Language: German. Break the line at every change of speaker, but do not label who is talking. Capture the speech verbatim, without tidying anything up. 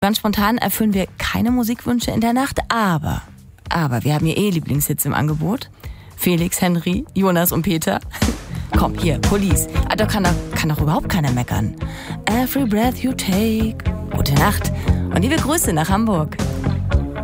Ganz spontan erfüllen wir keine Musikwünsche in der Nacht, aber, aber wir haben hier eh Lieblingshits im Angebot. Felix, Henry, Jonas und Peter. Komm, hier, Police. Ah, da kann doch, kann doch überhaupt keiner meckern. Every breath you take. Gute Nacht und liebe Grüße nach Hamburg.